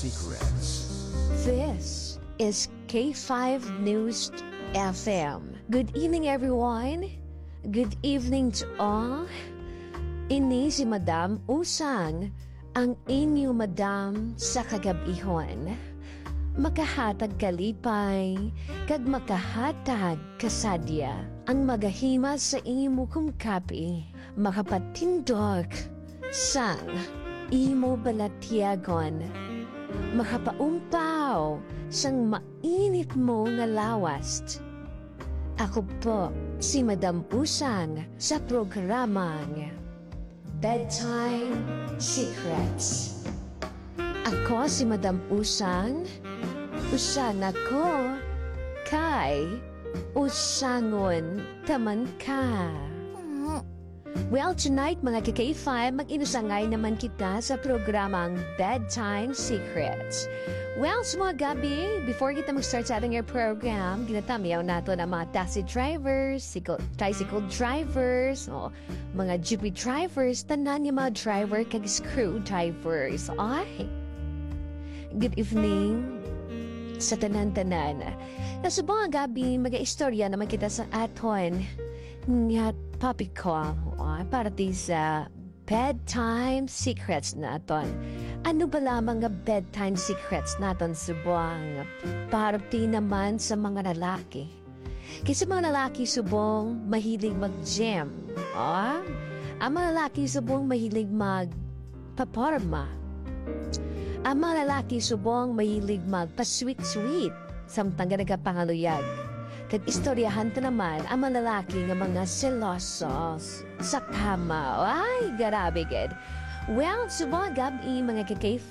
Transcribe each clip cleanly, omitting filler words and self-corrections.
Secrets. This is K5 News FM. Good evening, everyone. Good evening to all. Ini si Madam Usang, ang inyo Madam sa kagabihon. Makahatag kalipay, kag makahatag kasadya. Ang magahima sa imo kong kapi, makapatindog sang imo balatyagon. Makapaumpaw sang mainit mo nga lawast. Ako po si Madam Usang sa programang Bedtime Secrets. Ako si Madam Usang. Usang ako kay usangon taman ka. Well, tonight mga ka-K5, mag-inusangay naman kita sa programang Bedtime Secrets. Well, sa mga gabi, before kita mag-start sa ating program, ginatamiyaw nato ng mga taxi drivers, tricycle drivers, mga jeepy drivers, tanan yung mga driver kag screw drivers. Ay! Good evening sa tanan-tanan. Nasa mga gabi, mag-istorya naman kita sa aton nga topic ko para sa bedtime secrets naton. Ano ba lamang nga bedtime secrets naton subong party naman sa mga lalaki? Kasi mga lalaki subong mahilig mag-gym. Ang mga lalaki subong mahilig mag-paporma. Ang mga lalaki subong mahilig magpa-sweet-sweet samtang nagkapangaluyag. Kag istoryahan ta naman ang mga lalaki nga mga selosos sa kama. Ay, garabe gid. Well, subagab mga ka-K5,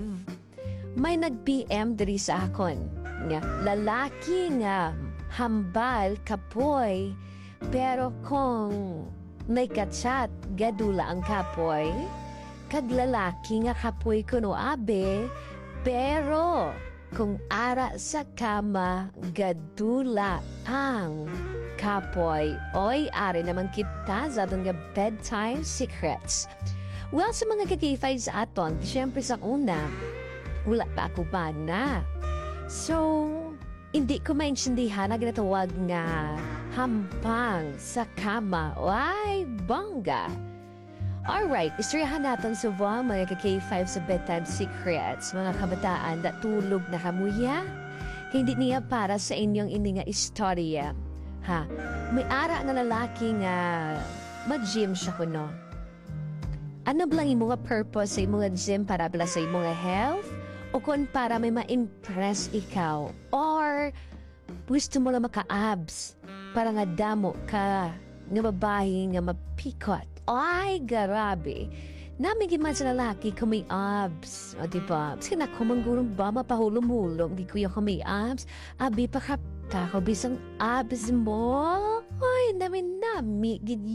may nag-PM diri sa akon. Lalaki nga hambal kapoy, pero kung may kachat gadula ang kapoy, kag lalaki nga kapoy kuno abe, pero kung ara sa kama, gadula ang kapoy. Oy, ari naman kita sa atong bedtime secrets. Well, sa mga ka-K5 sa aton, siyempre sa una, wala pa ako bana. So, hindi ko maintindihan na ginatawag nga hampang sa kama. Ay, bongga! Alright, istoryahan natin sa mga ka-K5 sa bedtime secrets, mga kabataan na tulog na kamuya. Hindi niya para sa inyong ini nga istorya. May ara nga lalaki nga mag-gym siya kuno. Ano ba lang yung mga purpose sa mga gym para bala sa mga health? O kung para may ma-impress ikaw? Or gusto mo lang maka-abs para nga damo ka nga babae nga mapikot? Ay, garabe. Namigin man sa lalaki kung may abs. O, diba? Kasi nakumangurong ba mapahulong-hulong. Di kuya kung may abs. Abi, pakapta ko bisang abs mo. Ay, nami.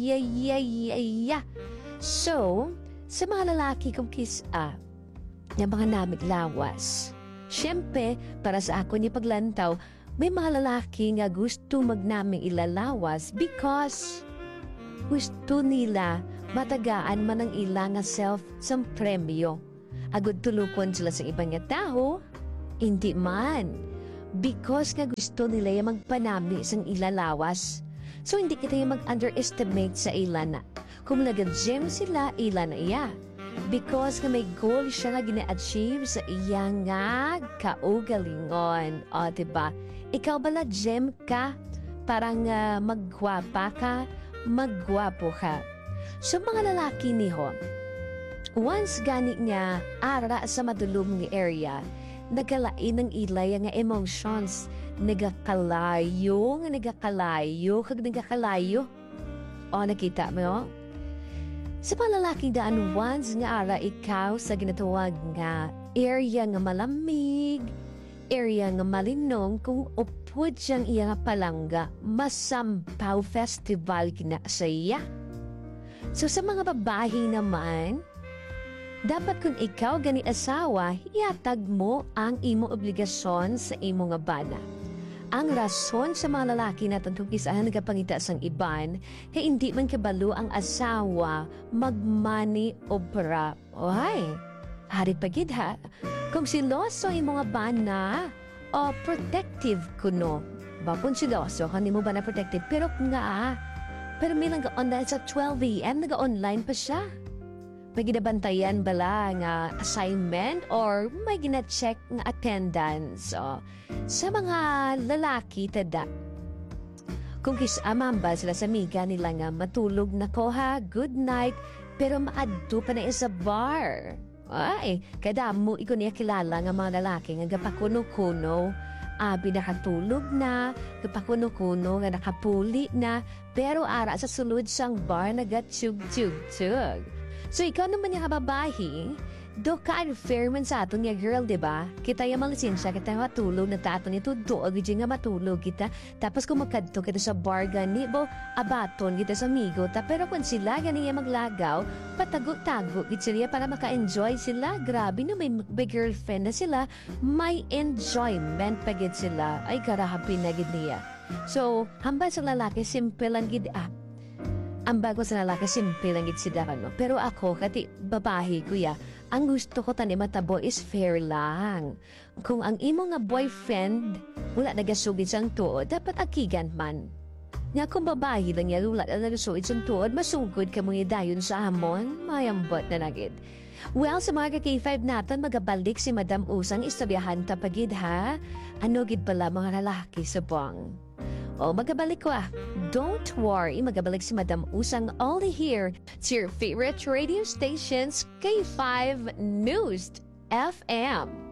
Gidya. So, sa mga lalaki kong kisa, yung mga namig lawas. Siyempre, para sa ako ni paglantaw, may mga lalaki nga gusto magnaming ilalawas because gusto nila matagaan man ang ilang self sa premyo. Agud tulukon sila sa ibang nga tao, hindi man. Because nga gusto nila yung magpanami sang ilalawas. So hindi kita yung mag-underestimate sa ilan na. Kung nag-gym sila, ilan na iya. Because nga may goal siya nga gina-achieve sa iya nga kaugalingon. O, diba? Ikaw bala gym ka? Parang maggwapa ka? Maggwapo ka. So mga lalaki niho, once gani nga ara sa madulom nga area, nagkalain ng ilay nga emotions, nagakalayo, kag nagakalayo. O, nakita mo? Sa mga lalaki daan once nga ara ikaw sa ginatawag nga area nga malamig, area nga malinong, kung upod siyang iya nga palangga, masampaw festival kina sa iya. So sa mga babae naman, dapat kung ikaw gani asawa, iatag mo ang imo obligasyon sa imo nga bana. Ang rason sa mga lalaki natin kung kisahan nagapangita sang iban, kaya hindi man kabalo ang asawa magmani obra. Oy, hari pagid ha. Kung siloso yung mga bana, o protective kuno. Bakun siloso, hindi mo ba na protective? Pero nga, pero may nag-online sa 12 a.m. nag-online pa siya. May ginabantayan bala nga assignment or may gina-check nga attendance. So, sa mga lalaki, tada, kung kisamamba sila sa miga nila nga matulog na ko ha, good night, pero maadto pa na sa bar. Ay, kada mo iko niya kilala nga mga lalaki nga gapakuno-kuno, nakatulog na, gapakuno-kuno nga nakapuli na, pero ara sa sulod sang bar nagatsyug-tsyug-tsyug. So ikaw naman yung babae, do ka unfair man sa aton nga girl, diba? Kita yung mga sinsya, kita yung matulog na tato nito, doog nga matulog kita. Tapos kung magkadto kita sa bar gani, bo, abaton kita sa amigo ta. Pero kung sila gani yung maglagaw, patago-tago git sila para maka-enjoy sila. Grabe na may girlfriend na sila, may enjoyment pagit sila. Ay, karahapi na gid niya. So, hamba sa lalaki, simple lang gid ang bago sa lalaki, simple lang gid sila, no? Pero ako, kati babae, kuya, ang gusto ko tani matabo is fair lang. Kung ang imo nga boyfriend wala nagasugid sang tuod, dapat akigan man. Nga kung babae lang niya wala nagasugid sang tuod, masugod ka mong dayon sa amon, mayambot na nagid. Well, sa mga K5 natin, magabalik si Madam Usang istoryahan tapagid ha. Ano gid pala mga lalaki sa bang? O magabalik ko Don't worry, magabalik si Madam Usang only here to your favorite radio stations, K5 News FM.